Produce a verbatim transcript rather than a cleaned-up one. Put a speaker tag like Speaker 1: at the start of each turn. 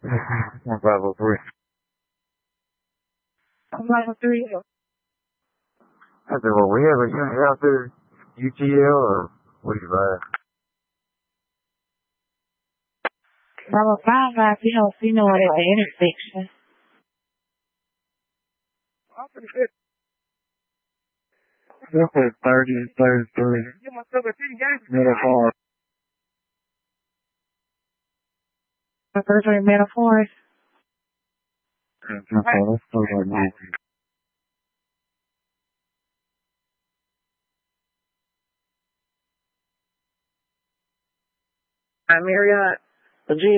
Speaker 1: one five oh three.
Speaker 2: one five oh three.
Speaker 1: I said, well, we have a unit out there, U T L, or what do you buy?
Speaker 2: Number five, five, you know, you know what at the intersection.
Speaker 1: This is thirty, thirty-three. Middle Forest.
Speaker 2: thirty-three Middle Forest.
Speaker 1: Okay, let's go right now.
Speaker 2: Marriott, Virginia.